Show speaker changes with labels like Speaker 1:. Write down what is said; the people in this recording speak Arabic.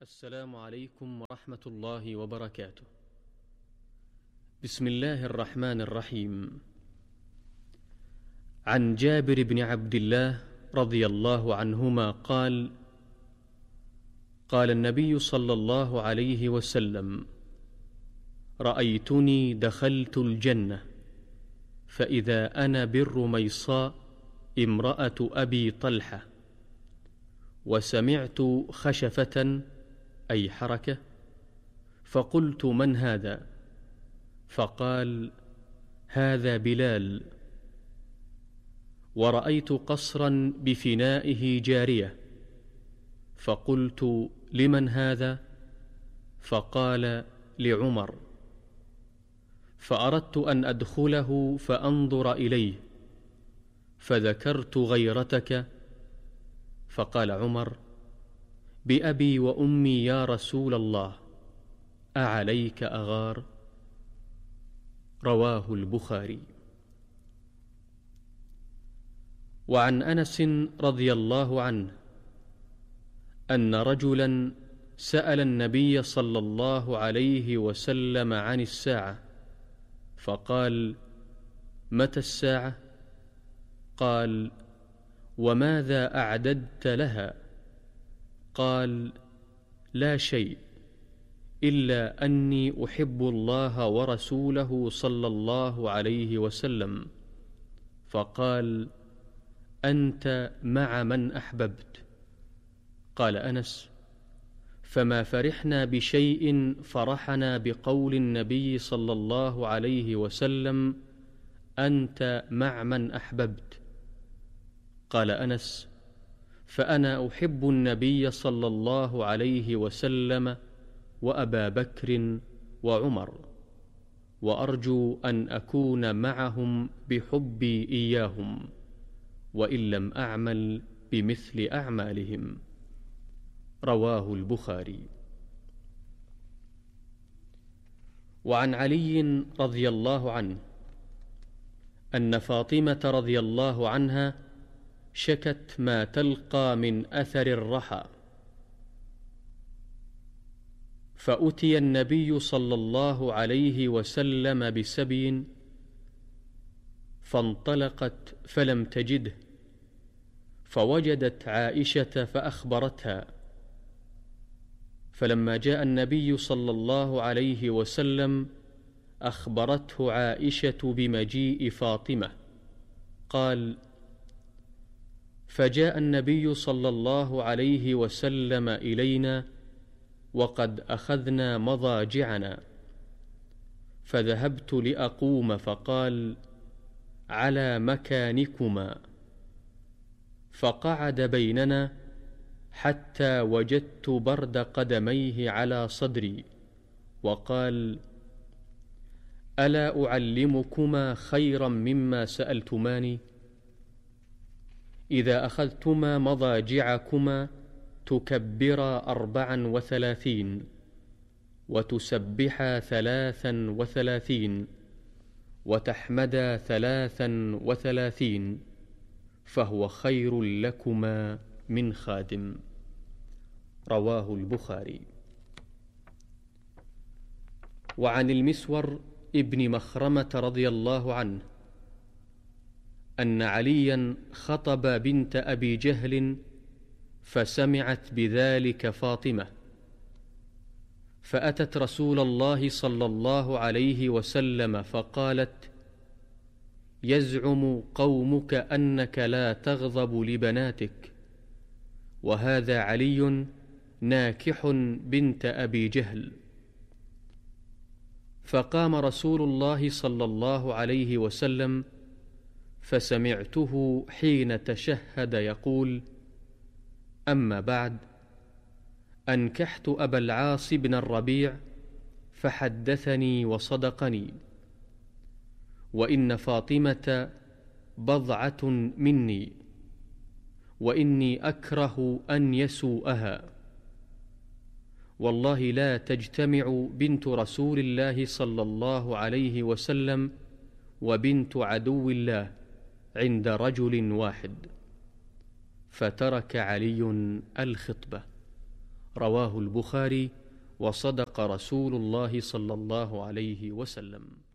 Speaker 1: السلام عليكم ورحمة الله وبركاته. بسم الله الرحمن الرحيم. عن جابر بن عبد الله رضي الله عنهما قال: قال النبي صلى الله عليه وسلم: رأيتني دخلت الجنة فإذا أنا بالرميصاء امرأة أبي طلحة، وسمعت خشفة أي حركة، فقلت: من هذا؟ فقال: هذا بلال. ورأيت قصرا بفنائه جارية، فقلت: لمن هذا؟ فقال: لعمر. فأردت أن أدخله فأنظر إليه، فذكرت غيرتك، فقال عمر: بأبي وأمي يا رسول الله، أعليك أغار؟ رواه البخاري. وعن أنس رضي الله عنه أن رجلا سأل النبي صلى الله عليه وسلم عن الساعة، فقال: متى الساعة؟ قال: وماذا أعددت لها؟ قال: لا شيء، إلا أني أحب الله ورسوله صلى الله عليه وسلم. فقال: أنت مع من أحببت. قال أنس: فما فرحنا بشيء فرحنا بقول النبي صلى الله عليه وسلم: أنت مع من أحببت. قال أنس: فأنا أحب النبي صلى الله عليه وسلم وأبا بكر وعمر، وأرجو أن أكون معهم بحبي إياهم، وإن لم أعمل بمثل أعمالهم. رواه البخاري. وعن علي رضي الله عنه أن فاطمة رضي الله عنها شكت ما تلقى من أثر الرحى، فأتي النبي صلى الله عليه وسلم بسبي، فانطلقت فلم تجده، فوجدت عائشة فأخبرتها. فلما جاء النبي صلى الله عليه وسلم أخبرته عائشة بمجيء فاطمة. قال: فجاء النبي صلى الله عليه وسلم إلينا وقد أخذنا مضاجعنا، فذهبت لأقوم، فقال: على مكانكما، فقعد بيننا حتى وجدت برد قدميه على صدري، وقال: ألا أعلمكما خيرا مما سألتماني؟ إذا أخذتما مضاجعكما تكبرا 34، وتسبحا 33، وتحمدا 33، فهو خير لكما من خادم. رواه البخاري. وعن المسور ابن مخرمة رضي الله عنه أن عليا خطب بنت أبي جهل، فسمعت بذلك فاطمة، فأتت رسول الله صلى الله عليه وسلم فقالت: يزعم قومك أنك لا تغضب لبناتك، وهذا علي ناكح بنت أبي جهل. فقام رسول الله صلى الله عليه وسلم، فسمعته حين تشهد يقول: أما بعد، أنكحت أبا العاص بن الربيع، فحدثني وصدقني، وإن فاطمة بضعة مني، وإني أكره أن يسوءها. والله لا تجتمع بنت رسول الله صلى الله عليه وسلم وبنت عدو الله عند رجل واحد. فترك علي الخطبة. رواه البخاري. وصدق رسول الله صلى الله عليه وسلم.